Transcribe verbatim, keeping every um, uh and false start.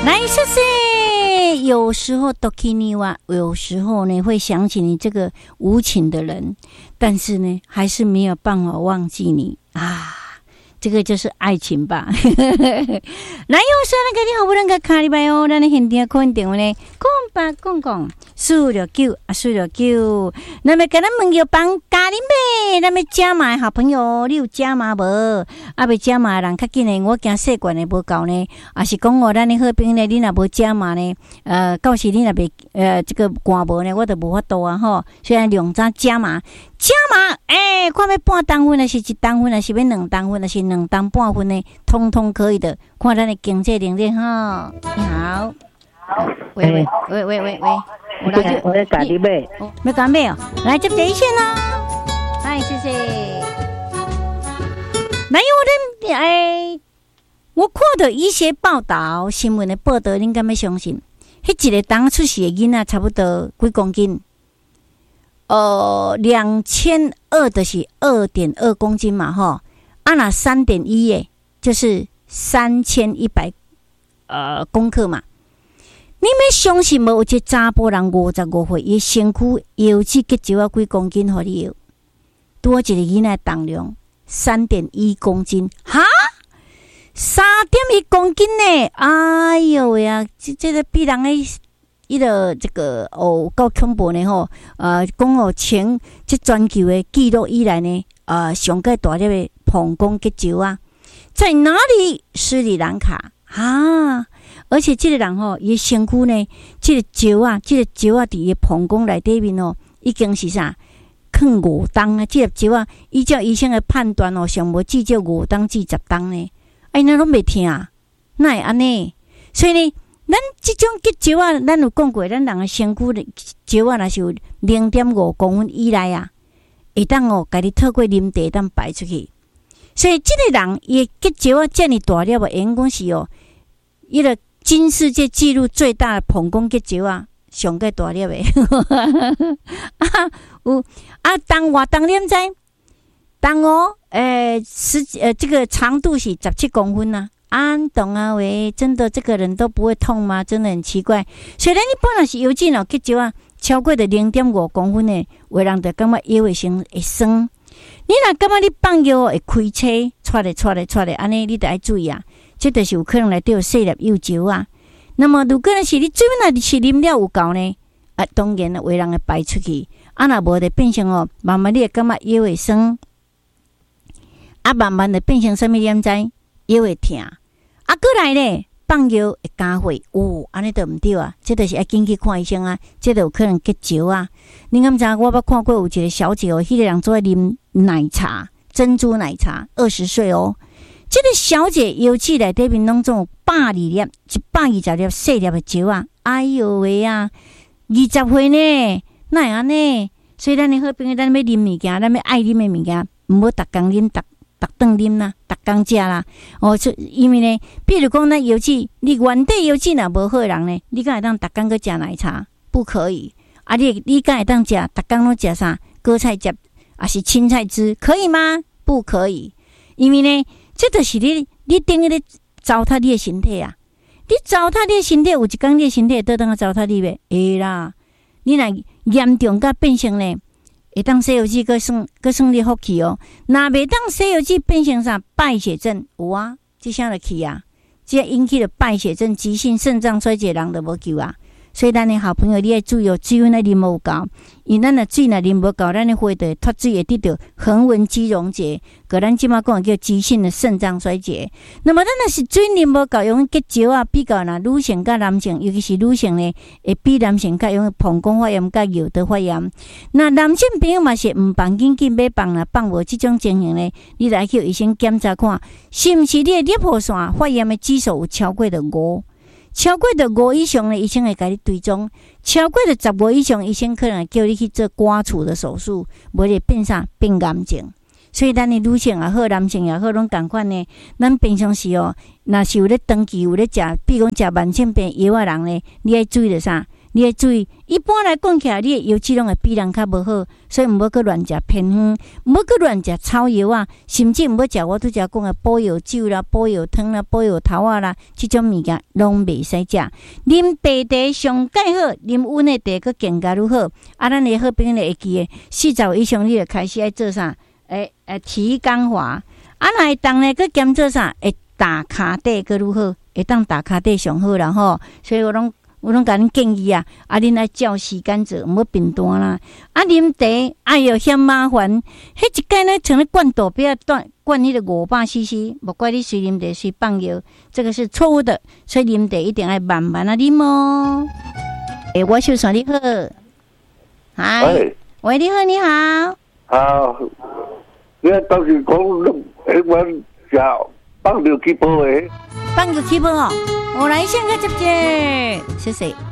来，谢谢。有时候 Dokini 哇，有时候呢会想起你这个无情的人，但是呢还是没有办法忘记你啊。这个就是爱情吧。来，我说那个你好不能个卡里拜哦，咱的现场可以电话呢，讲吧讲讲，四六九啊四六九。那么跟咱问要帮家人呗，咱们加码好朋友，你有加码无？啊，未加码人较紧呢，我惊习惯的无够呢，啊是讲哦，咱的好朋友呢，你若无加码呢，呃，到时你若未呃这个关无呢，我就无法度啊吼。虽然两张加码，加码，诶、欸，看要半当分还是一当分，还是要两当分，还是两当半分呢？通通可以的。看咱的经济能力哈。你好，喂喂喂喂喂喂，我来我在家里买， 没干买哦，来接这一线啦。哎，谢谢。来，我的哎，我看到一些报道，新闻的报道，你敢要相信？迄一个当出世的囡仔差不多几公斤？呃，两千二的是二点二公斤嘛，吼，啊那三点一耶，就是三千一百呃公克嘛。你要相信无？有一个查甫人五十五岁，伊身躯油脂结石啊几公斤？互你有多一个囡仔重量三点一公斤，哈，三点一公斤呢！哎呦喂啊，这这个比人诶。伊个这个哦，够恐怖呢吼！呃，讲哦，前这全球的纪录以来呢，呃，上个大粒的膀胱结石啊，在哪里？斯里兰卡啊！而且这个人吼，伊身躯呢，这个石啊，这个石啊，伫伊膀胱内底面哦，已经是啥？放五当啊！这个石啊，依照医生的判断哦，上无至少五当至十当呢。哎，那拢袂听，哪会安尼？所以呢。咱即种结石啊，咱有讲过，咱人的身躯的石啊，若是有零点五公分以内啊，会当哦，家己透过啉茶当排出去。所以，即个人伊结石啊，遮尔大粒的，因讲是哦，伊个金世界纪录最大的膀胱结石啊，上个大粒的。啊，有啊，当我当念知，当哦，诶、呃，十呃，这个长度是十七公分呐、啊。安懂啊喂，真的这个人都不会痛吗？真的很奇怪。虽然你本来是油脂哦，结石啊超过的零点五公分的，有人就感觉腰会酸会酸。你若感觉你放药会开车，出来出来出来，安尼你得要注意啊。这就是有可能来对有细粒幼石啊。那么如果是你水若是啉了有够呢，啊当然有人会排出去。啊若无就变成哦，慢慢你会感觉腰会酸，啊慢慢的变成什么点知？腰会痛。啊，过来咧，放药会加血，哦，安尼都毋对啊！这就是要紧去看医生啊，这就有可能结石啊。你敢知？我捌看过有一个小姐哦，迄、那个人做在啉奶茶，珍珠奶茶，二十岁哦。这个小姐油脂内底面拢总有百二粒，一百二十粒细粒的石啊！哎呦喂啊，二十岁呢，哪会安尼？所以咱的好朋友，咱要啉物件，咱要爱啉的物件，毋好逐工啉，逐逐顿啉啦。逐工食啦，哦，因为呢，比如讲咱油脂，你原底油脂若无好人呢，你敢会当逐工去食奶茶？不可以。啊，你你敢会当食？逐工拢食啥？菠菜汁，还是青菜汁？可以吗？不可以。因为呢，这就是你你等于咧糟蹋你的身体啊！你糟蹋你的身体，有一天你的身体会倒当啊糟蹋你呗？会啦。你若严重甲变成呢？会当西油脂搁算搁算你福气哦，若袂当西油脂变成啥败血症有啊，即啥就去啊，即引起了败血症、急性肾脏衰竭，人就无救啊。所以咱的好朋友，你要注意哦，水温来啉无够，因咱的水若啉无够，咱的血就会脱水，会得到横纹肌溶解，个咱即马讲叫急性的肾脏衰竭。那么咱若是水啉无够，用结石啊，比较呐女性甲男性，尤其是女性呢，会比男性较用膀胱发炎甲尿道发炎。那男性朋友嘛是毋放紧紧要放啦，放无即种情形呢，你来去医生检查看，是毋是你的尿泡线发炎的指数有超过的五。超过的五以上呢，医生会给你追踪；超过的十五以上，医生可能会叫你去做刮除的手术，无就变啥变癌症。所以咱的女性也好，男性也好，拢同款呢。咱平常时哦，若是有咧长期有咧食，比如讲食慢性病药的人呢，你要注意的啥？ 你要注意，一般来讲起来，你的油脂拢会比人较无好，所以毋好去乱食偏方，毋好去乱食草药啊，甚至毋好食我拄则讲的补药酒啦、补药汤啦、补药头啊啦，即种物件拢袂使食。啉白茶上介好，啉温的茶佫更加愈好。啊，咱的好朋友会记的，四十岁以上你就开始爱做啥？诶诶，提肛滑。啊，若会当咧佫兼做啥？会打骹底佫愈好，会当打骹底上好啦吼。所以我拢。我拢甲恁建议啊，啊，恁爱照时间做，毋好平淡啦。啊，啉茶，哎哟，嫌麻烦。迄一间呢，像咧灌大杯啊，灌灌迄个五百 C C， 无怪你随啉茶随放药，这个是错误的。所以啉茶一定要慢慢啊啉哦。诶、欸，我秀算你好，嗨，喂，你好，你好。 啊，你当时讲迄碗食放着起泡诶， 放着起泡哦。我来先个接接，谢谢。